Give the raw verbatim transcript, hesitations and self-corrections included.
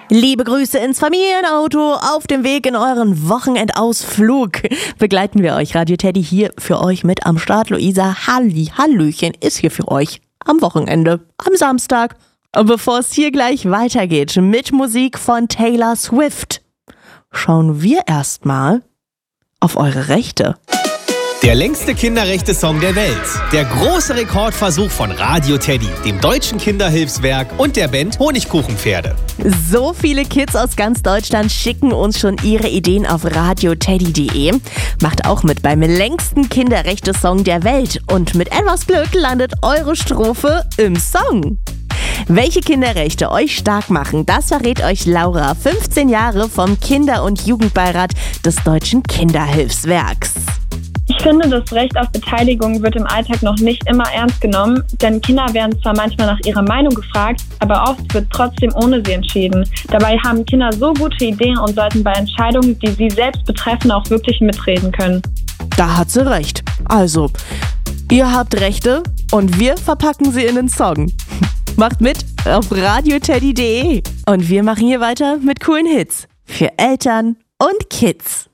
Liebe Grüße ins Familienauto. Auf dem Weg in euren Wochenendausflug begleiten wir euch. Radio Teddy hier für euch mit am Start. Luisa Halli, Hallöchen ist hier für euch am Wochenende, am Samstag. Und bevor es hier gleich weitergeht mit Musik von Taylor Swift, schauen wir erstmal auf eure Rechte. Der längste Kinderrechte-Song der Welt. Der große Rekordversuch von Radio Teddy, dem Deutschen Kinderhilfswerk und der Band Honigkuchenpferde. So viele Kids aus ganz Deutschland schicken uns schon ihre Ideen auf radioteddy punkt de. Macht auch mit beim längsten Kinderrechte-Song der Welt. Und mit etwas Glück landet eure Strophe im Song. Welche Kinderrechte euch stark machen, das verrät euch Laura, fünfzehn Jahre vom Kinder- und Jugendbeirat des Deutschen Kinderhilfswerks. Ich finde, das Recht auf Beteiligung wird im Alltag noch nicht immer ernst genommen, denn Kinder werden zwar manchmal nach ihrer Meinung gefragt, aber oft wird trotzdem ohne sie entschieden. Dabei haben Kinder so gute Ideen und sollten bei Entscheidungen, die sie selbst betreffen, auch wirklich mitreden können. Da hat sie recht. Also, ihr habt Rechte und wir verpacken sie in den Song. Macht mit auf radioteddy punkt de. Und wir machen hier weiter mit coolen Hits für Eltern und Kids.